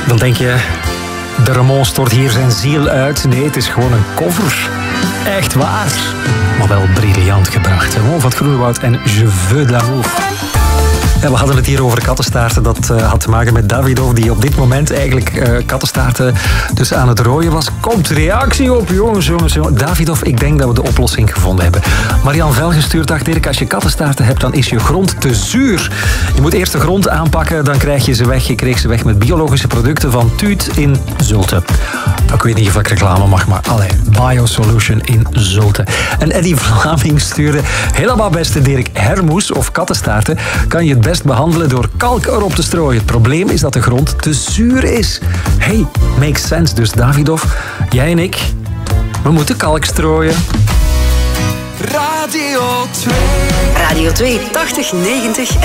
Dan denk je, de Ramones stort hier zijn ziel uit. Nee, het is gewoon een cover. Echt waar. Maar wel briljant gebracht. Gewoon van het Groenewoud en Je veux de l'amour. Ja, we hadden het hier over kattenstaarten. Dat had te maken met Davidoff, die op dit moment eigenlijk kattenstaarten dus aan het rooien was. Komt reactie op, jongens. Davidoff, ik denk dat we de oplossing gevonden hebben. Marian Velgen stuurt dag, Dirk, als je kattenstaarten hebt, dan is je grond te zuur. Je moet eerst de grond aanpakken, dan krijg je ze weg. Je kreeg ze weg met biologische producten van Tuut in Zulte. Ik weet niet of ik reclame mag, maar Biosolution in Zulte. En Eddie Vlaming stuurde, helemaal beste Dirk, hermoes of kattenstaarten kan je het best behandelen door kalk erop te strooien. Het probleem is dat de grond te zuur is. Hey, makes sense. Dus Davidoff, jij en ik, we moeten kalk strooien. Radio 2. Radio 2, 80, 90